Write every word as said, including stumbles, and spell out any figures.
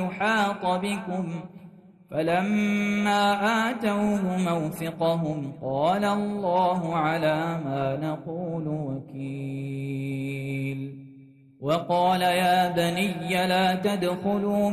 يحاط بكم فلما آتوه موثقهم قال الله على ما نقول وكيل. وقال يا بني لا تدخلوا